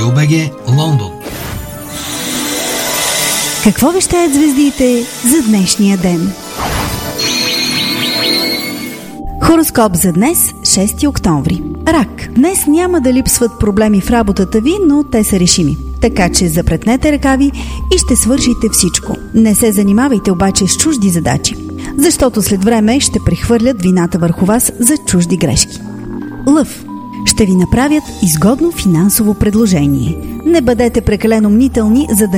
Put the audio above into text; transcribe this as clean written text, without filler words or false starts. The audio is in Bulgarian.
Радио.бг, Лондон. Какво вещаят звездите за днешния ден? Хороскоп за днес, 6 октомври. Рак. Днес няма да липсват проблеми в работата ви, но те са решими. Така че запретнете ръкави и ще свършите всичко. Не се занимавайте обаче с чужди задачи, защото след време ще прехвърлят вината върху вас за чужди грешки. Лъв. Ще ви направят изгодно финансово предложение. Не бъдете прекалено мнителни, за да